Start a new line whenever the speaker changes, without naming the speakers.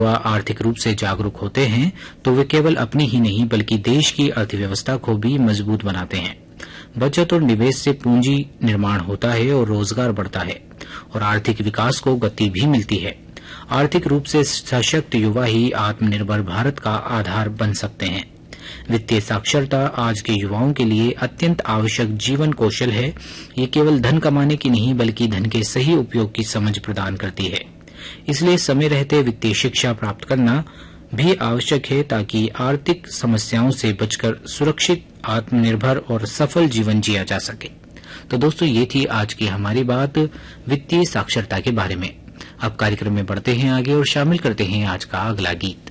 वह आर्थिक रूप से जागरूक होते हैं तो वे केवल अपनी ही नहीं बल्कि देश की अर्थव्यवस्था को भी मजबूत बनाते हैं। बचत और निवेश से पूंजी निर्माण होता है और रोजगार बढ़ता है और आर्थिक विकास को गति भी मिलती है। आर्थिक रूप से सशक्त युवा ही आत्मनिर्भर भारत का आधार बन सकते हैं। वित्तीय साक्षरता आज के युवाओं के लिए अत्यंत आवश्यक जीवन कौशल है। ये केवल धन कमाने की नहीं बल्कि धन के सही उपयोग की समझ प्रदान करती है। इसलिए समय रहते वित्तीय शिक्षा प्राप्त करना भी आवश्यक है ताकि आर्थिक समस्याओं से बचकर सुरक्षित, आत्मनिर्भर और सफल जीवन जिया जा सके। तो दोस्तों, ये थी आज की हमारी बात वित्तीय साक्षरता के बारे में। अब कार्यक्रम में बढ़ते हैं आगे और शामिल करते हैं आज का अगला गीत।